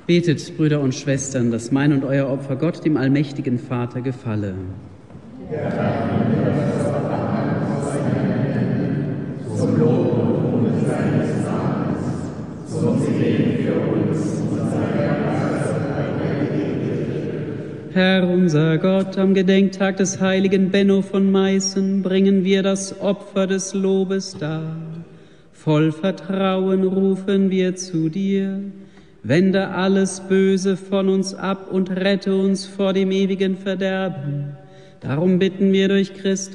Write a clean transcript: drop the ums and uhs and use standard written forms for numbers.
Betet, Brüder und Schwestern, dass mein und euer Opfer Gott, dem allmächtigen Vater, gefalle. Zum Lob und Ruhm seines Namens, zum Segen für uns und seiner Herr unser Gott, am Gedenktag des heiligen Benno von Meißen bringen wir das Opfer des Lobes dar. Voll Vertrauen rufen wir zu dir. Wende alles Böse von uns ab und rette uns vor dem ewigen Verderben. Darum bitten wir durch Christus,